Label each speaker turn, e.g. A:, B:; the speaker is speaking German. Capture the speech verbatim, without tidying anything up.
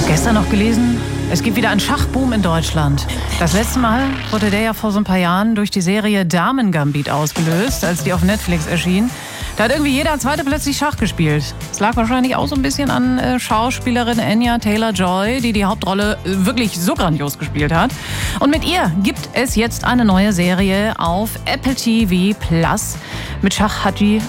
A: Gestern noch gelesen, es gibt wieder einen Schachboom in Deutschland. Das letzte Mal wurde der ja vor so ein paar Jahren durch die Serie Damen-Gambit ausgelöst, als die auf Netflix erschien. Da hat irgendwie jeder Zweite plötzlich Schach gespielt. Es lag wahrscheinlich auch so ein bisschen an äh, Schauspielerin Anya Taylor-Joy, die die Hauptrolle äh, wirklich so grandios gespielt hat. Und mit ihr gibt es jetzt eine neue Serie auf Apple T V Plus. Mit Schach hat die